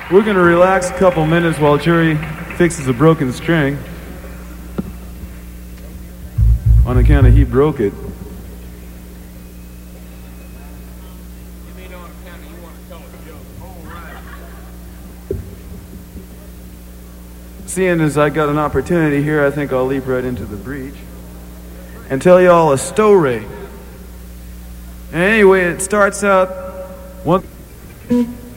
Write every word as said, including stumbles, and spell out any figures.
We're going to relax a couple minutes while Jerry fixes a broken string. On account of he broke it. Seeing as I got an opportunity here, I think I'll leap right into the breach and tell you all a story. And anyway, it starts out one.